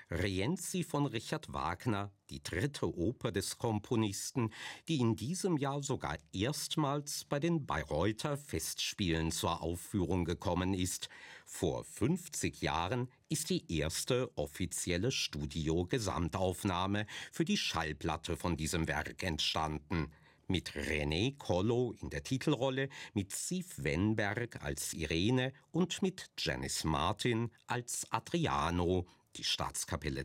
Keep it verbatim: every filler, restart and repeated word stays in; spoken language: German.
Rienzi von Richard Wagner, die dritte Oper des Komponisten, die in diesem Jahr sogar erstmals bei den Bayreuther Festspielen zur Aufführung gekommen ist. Vor fünfzig Jahren ist die erste offizielle Studio-Gesamtaufnahme für die Schallplatte von diesem Werk entstanden. Mit René Collo in der Titelrolle, mit Siv Wenberg als Irene und mit Janice Martin als Adriano. Die Staatskapelle